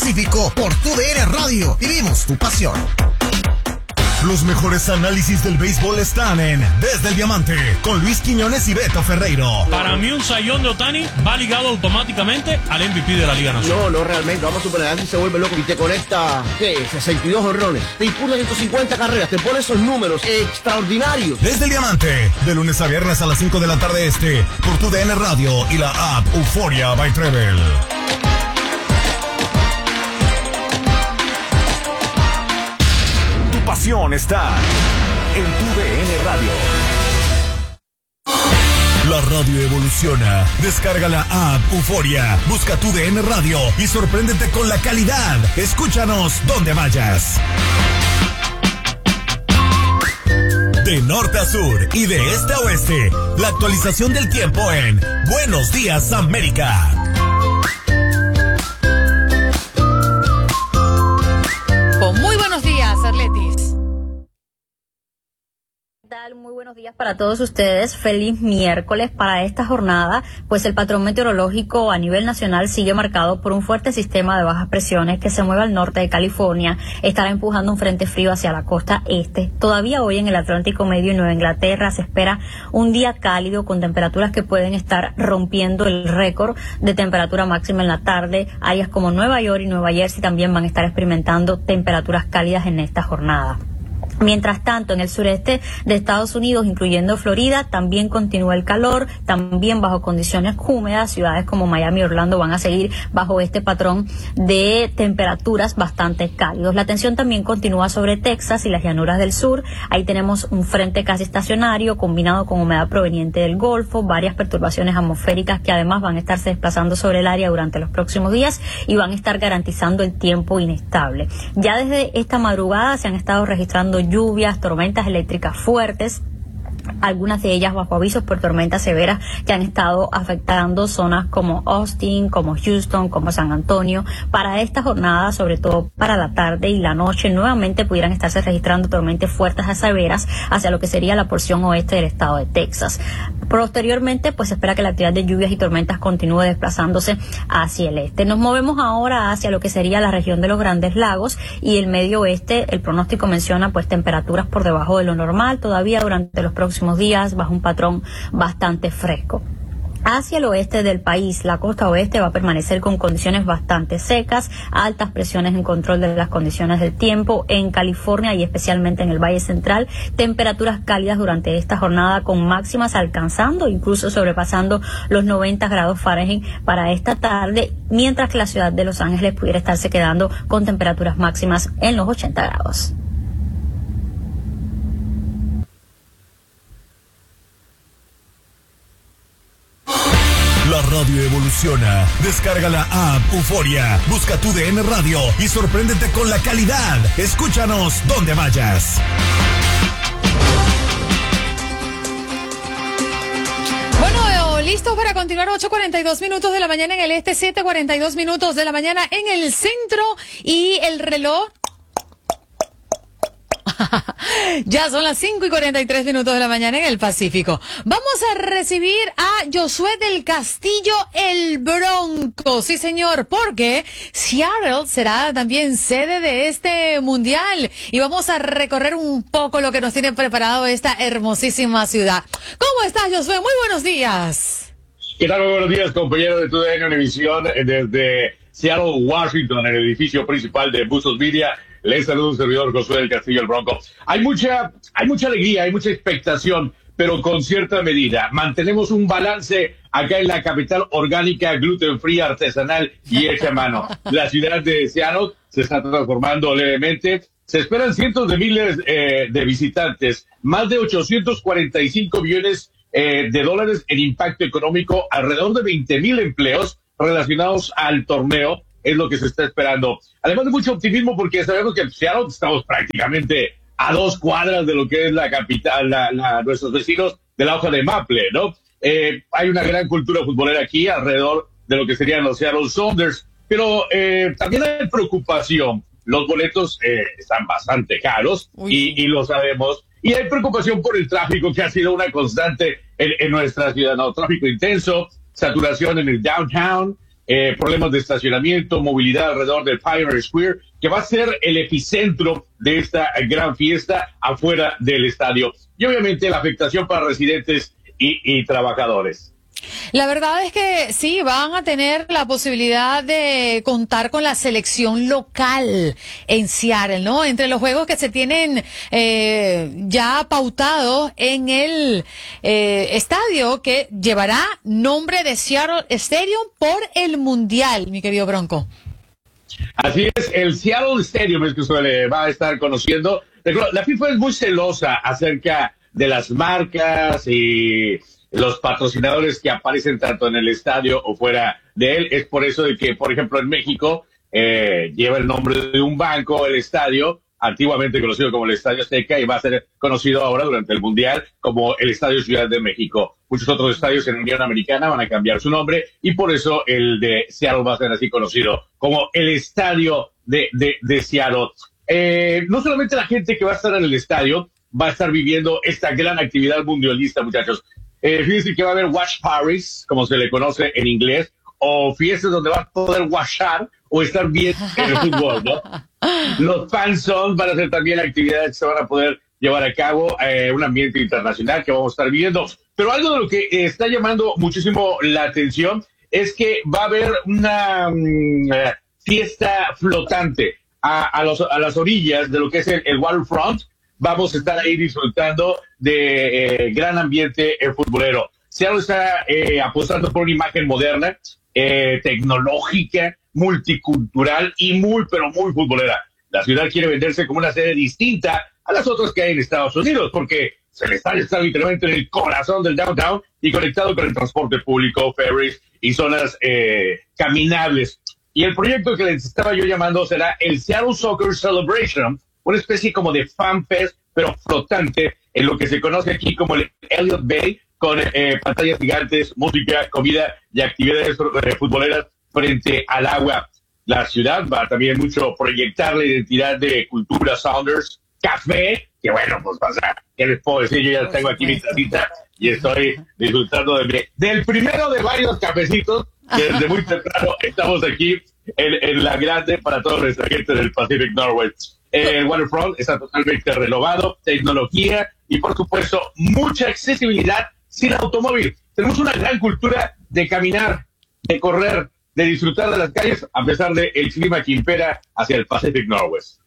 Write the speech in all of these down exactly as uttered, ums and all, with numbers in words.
Pacífico por tu D N Radio. Vivimos tu pasión. Los mejores análisis del béisbol están en Desde el Diamante, con Luis Quiñones y Beto Ferreiro. Para mí un sayón de Ohtani va ligado automáticamente al M V P de la Liga Nacional. No, no, realmente, vamos a superar, si se vuelve loco y te conecta, ¿qué? sesenta y dos honrones, te impulsa ciento cincuenta carreras, te pone esos números extraordinarios. Desde el Diamante, de lunes a viernes a las cinco de la tarde este, por tu D N Radio y la app Euforia by Treble. Pasión está en tu D N Radio. La radio evoluciona. Descarga la app Euforia, busca tu D N Radio y sorpréndete con la calidad. Escúchanos donde vayas. De norte a sur y de este a oeste, la actualización del tiempo en Buenos Días América. Muy buenos días, Arletis. Muy buenos días para todos ustedes. Feliz miércoles para esta jornada, pues el patrón meteorológico a nivel nacional sigue marcado por un fuerte sistema de bajas presiones que se mueve al norte de California. Estará empujando un frente frío hacia la costa este. Todavía hoy en el Atlántico Medio y Nueva Inglaterra se espera un día cálido con temperaturas que pueden estar rompiendo el récord de temperatura máxima en la tarde. Áreas como Nueva York y Nueva Jersey también van a estar experimentando temperaturas cálidas en esta jornada. Mientras tanto, en el sureste de Estados Unidos, incluyendo Florida, también continúa el calor, también bajo condiciones húmedas. Ciudades como Miami y Orlando van a seguir bajo este patrón de temperaturas bastante cálidos. La tensión también continúa sobre Texas y las llanuras del sur. Ahí tenemos un frente casi estacionario combinado con humedad proveniente del Golfo, varias perturbaciones atmosféricas que además van a estarse desplazando sobre el área durante los próximos días y van a estar garantizando el tiempo inestable. Ya desde esta madrugada se han estado registrando lluvias, tormentas eléctricas fuertes, algunas de ellas bajo avisos por tormentas severas que han estado afectando zonas como Austin, como Houston, como San Antonio. Para esta jornada, sobre todo para la tarde y la noche, nuevamente pudieran estarse registrando tormentas fuertes a severas hacia lo que sería la porción oeste del estado de Texas. Posteriormente, pues se espera que la actividad de lluvias y tormentas continúe desplazándose hacia el este. Nos movemos ahora hacia lo que sería la región de los Grandes Lagos y el medio oeste. El pronóstico menciona pues temperaturas por debajo de lo normal todavía durante los próximos días, bajo un patrón bastante fresco. Hacia el oeste del país, la costa oeste va a permanecer con condiciones bastante secas, altas presiones en control de las condiciones del tiempo. En California y especialmente en el Valle Central, temperaturas cálidas durante esta jornada con máximas alcanzando, incluso sobrepasando los noventa grados Fahrenheit para esta tarde, mientras que la ciudad de Los Ángeles pudiera estarse quedando con temperaturas máximas en los ochenta grados. La radio evoluciona. Descarga la app Euforia, busca tu D N Radio y sorpréndete con la calidad. Escúchanos donde vayas. Bueno, listos para continuar. Ocho cuarenta y dos minutos de la mañana en el este, siete cuarenta y dos minutos de la mañana en el centro y el reloj. Ya son las cinco y cuarenta y tres minutos de la mañana en el Pacífico. Vamos a recibir a Josué del Castillo, el Bronco. Sí, señor, porque Seattle será también sede de este mundial. Y vamos a recorrer un poco lo que nos tiene preparado esta hermosísima ciudad. ¿Cómo estás, Josué? Muy buenos días. ¿Qué tal? Muy buenos días, compañero de tu D N Univisión, desde Seattle, Washington, en el edificio principal de Bustos Media. Les saludo un servidor, Josué del Castillo, el Bronco. Hay mucha, hay mucha alegría, hay mucha expectación, pero con cierta medida. Mantenemos un balance acá en la capital orgánica, gluten free, artesanal y hecha a mano. La ciudad de Seattle se está transformando levemente. Se esperan cientos de miles eh, de visitantes, más de ochocientos cuarenta y cinco millones eh, de dólares en impacto económico, alrededor de veinte mil empleos relacionados al torneo. Es lo que se está esperando. Además de mucho optimismo, porque sabemos que en Seattle estamos prácticamente a dos cuadras de lo que es la capital, la, la, nuestros vecinos de la hoja de Maple, ¿no? Eh, hay una gran cultura futbolera aquí alrededor de lo que serían los Seattle Sounders, pero eh, también hay preocupación. Los boletos eh, están bastante caros y, y lo sabemos. Y hay preocupación por el tráfico, que ha sido una constante en, en nuestra ciudad, ¿no? Tráfico intenso, saturación en el downtown. eh, problemas de estacionamiento, movilidad alrededor del Pioneer Square, que va a ser el epicentro de esta gran fiesta afuera del estadio. Y obviamente la afectación para residentes y, y trabajadores. La verdad es que sí, van a tener la posibilidad de contar con la selección local en Seattle, ¿no? Entre los juegos que se tienen eh, ya pautados en el eh, estadio que llevará nombre de Seattle Stadium por el Mundial, mi querido Bronco. Así es, el Seattle Stadium es que se le va a estar conociendo. La FIFA es muy celosa acerca de las marcas y los patrocinadores que aparecen tanto en el estadio o fuera de él. Es por eso de que, por ejemplo, en México eh, lleva el nombre de un banco, el estadio, antiguamente conocido como el Estadio Azteca, y va a ser conocido ahora durante el Mundial como el Estadio Ciudad de México. Muchos otros estadios en la Unión Americana van a cambiar su nombre y por eso el de Seattle va a ser así conocido como el Estadio de, de, de Seattle. Eh, no solamente la gente que va a estar en el estadio va a estar viviendo esta gran actividad mundialista, muchachos. Eh, fíjense que va a haber watch parties, como se le conoce en inglés, o fiestas donde vas a poder watchar o estar viendo el fútbol, ¿no? Los fan zones van a ser también actividades que se van a poder llevar a cabo, eh, un ambiente internacional que vamos a estar viendo. Pero algo de lo que eh, está llamando muchísimo la atención es que va a haber una um, fiesta flotante a, a, los, a las orillas de lo que es el, el waterfront. Vamos a estar ahí disfrutando de eh, gran ambiente eh, futbolero. Seattle está eh, apostando por una imagen moderna, eh, tecnológica, multicultural y muy, pero muy futbolera. La ciudad quiere venderse como una sede distinta a las otras que hay en Estados Unidos, porque el estadio está literalmente en el corazón del downtown y conectado con el transporte público, ferries y zonas eh, caminables. Y el proyecto que les estaba yo llamando será el Seattle Soccer Celebration, una especie como de fan fest, pero flotante, en lo que se conoce aquí como el Elliott Bay, con eh, pantallas gigantes, música, comida y actividades eh, futboleras frente al agua. La ciudad va también mucho proyectar la identidad de cultura Sounders, café, que bueno, pues pasa, ¿qué les puedo decir? Yo ya tengo aquí mi tacita y estoy disfrutando de mi, del primero de varios cafecitos, que desde muy temprano estamos aquí en, en la grande para toda nuestra gente del Pacific Northwest. El waterfront está totalmente renovado, tecnología y, por supuesto, mucha accesibilidad sin automóvil. Tenemos una gran cultura de caminar, de correr, de disfrutar de las calles, a pesar del clima que impera hacia el Pacific Northwest.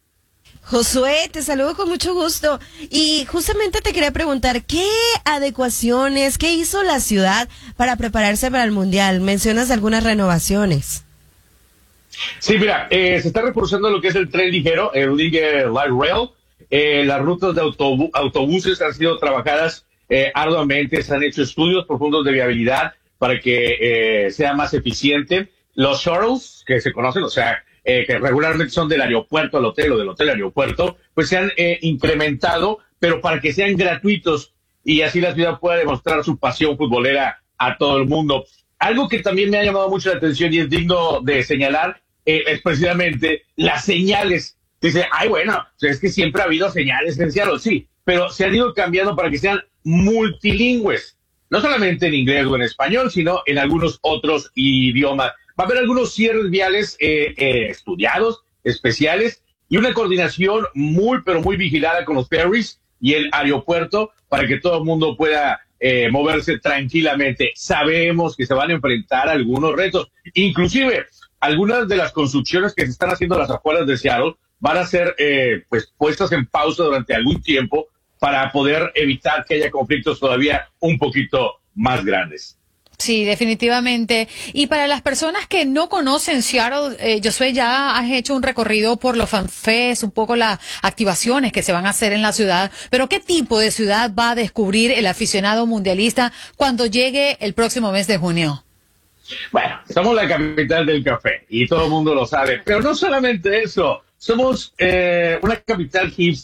Josué, te saludo con mucho gusto. Y justamente te quería preguntar, ¿qué adecuaciones, qué hizo la ciudad para prepararse para el Mundial? Mencionas algunas renovaciones. Sí, mira, eh, se está reforzando lo que es el tren ligero, el Ligue Light Rail. Eh, las rutas de autobu autobuses han sido trabajadas eh, arduamente, se han hecho estudios profundos de viabilidad para que eh, sea más eficiente. Los shuttles, que se conocen, o sea, eh, que regularmente son del aeropuerto al hotel o del hotel al aeropuerto, pues se han eh, incrementado, pero para que sean gratuitos y así la ciudad pueda demostrar su pasión futbolera a todo el mundo. Algo que también me ha llamado mucho la atención y es digno de señalar eh, es precisamente las señales. Dice, ay, bueno, es que siempre ha habido señales en Seattle, sí, pero se han ido cambiando para que sean multilingües, no solamente en inglés o en español, sino en algunos otros idiomas. Va a haber algunos cierres viales eh, eh, estudiados, especiales, y una coordinación muy, pero muy vigilada con los ferries y el aeropuerto para que todo el mundo pueda eh, moverse tranquilamente. Sabemos que se van a enfrentar a algunos retos, inclusive algunas de las construcciones que se están haciendo a las afueras de Seattle van a ser eh, pues puestas en pausa durante algún tiempo para poder evitar que haya conflictos todavía un poquito más grandes. Sí, definitivamente. Y para las personas que no conocen Seattle, eh, Josué, ya has hecho un recorrido por los fanfests, un poco las activaciones que se van a hacer en la ciudad, pero ¿qué tipo de ciudad va a descubrir el aficionado mundialista cuando llegue el próximo mes de junio? Bueno, somos la capital del café y todo el mundo lo sabe, pero no solamente eso, somos eh, una capital hipster.